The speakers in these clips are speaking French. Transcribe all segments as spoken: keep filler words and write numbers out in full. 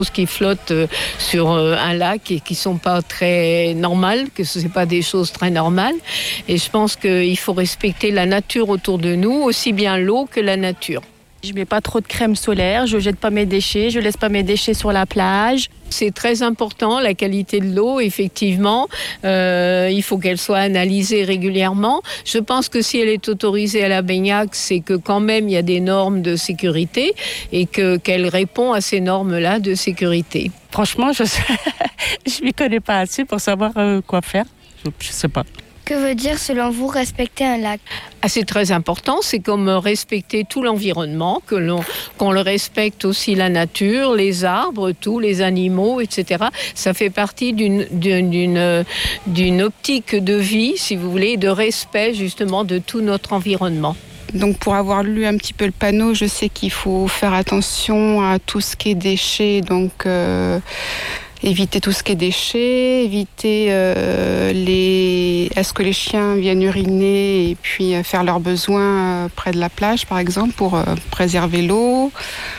qui flottent sur un lac et qui ne sont pas très normales, que ce n'est pas des choses très normales. Et je pense qu'il faut respecter la nature autour de nous, aussi bien l'eau que la nature. Je ne mets pas trop de crème solaire, je ne jette pas mes déchets, je ne laisse pas mes déchets sur la plage. C'est très important, la qualité de l'eau, effectivement. Euh, il faut qu'elle soit analysée régulièrement. Je pense que si elle est autorisée à la baignade, c'est que quand même il y a des normes de sécurité et que, qu'elle répond à ces normes-là de sécurité. Franchement, je ne m'y connais pas assez pour savoir euh, quoi faire. Je ne sais pas. Que veut dire, selon vous, respecter un lac ? Ah, c'est très important, c'est comme respecter tout l'environnement, que l'on, qu'on le respecte aussi la nature, les arbres, tous les animaux, et cetera. Ça fait partie d'une, d'une, d'une optique de vie, si vous voulez, de respect justement de tout notre environnement. Donc pour avoir lu un petit peu le panneau, je sais qu'il faut faire attention à tout ce qui est déchets, donc... Euh éviter tout ce qui est déchets, éviter euh, les... est-ce que les chiens viennent uriner et puis euh, faire leurs besoins euh, près de la plage, par exemple, pour euh, préserver l'eau.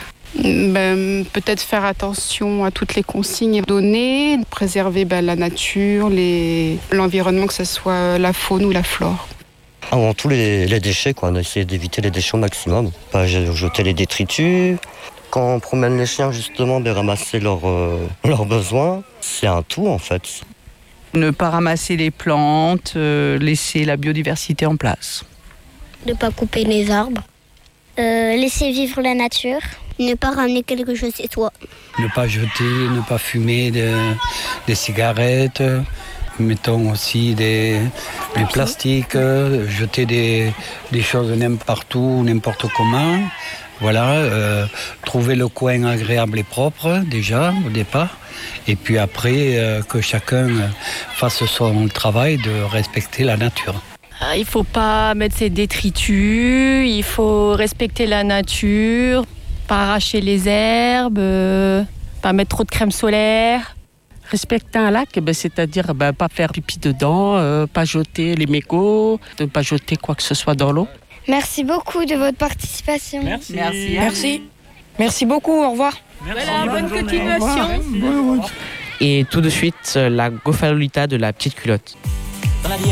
Ben, peut-être faire attention à toutes les consignes données, préserver ben, la nature, les... l'environnement, que ce soit la faune ou la flore. Avant tout, les, les déchets, quoi. On essaie d'éviter les déchets au maximum, pas jeter les détritus. Quand on promène les chiens, justement, de ramasser leurs, euh, leurs besoins, c'est un tout, en fait. Ne pas ramasser les plantes, euh, laisser la biodiversité en place. Ne pas couper les arbres. Euh, laisser vivre la nature. Ne pas ramener quelque chose chez soi. Ne pas jeter, ne pas fumer de, des cigarettes. Mettons aussi des, des plastiques, jeter des, des choses n'importe où, n'importe comment. Voilà, euh, trouver le coin agréable et propre déjà au départ, et puis après euh, que chacun fasse son travail de respecter la nature. Il ne faut pas mettre ses détritus, il faut respecter la nature, pas arracher les herbes, euh, pas mettre trop de crème solaire. Respecter un lac, ben, c'est-à-dire ben, pas faire pipi dedans, euh, pas jeter les mégots, ne pas jeter quoi que ce soit dans l'eau. Merci beaucoup de votre participation. Merci. Merci. Merci. Merci beaucoup, au revoir. Merci. Voilà, bonne continuation. Et tout de suite, la Gofalolita de la petite culotte. Dans la vie,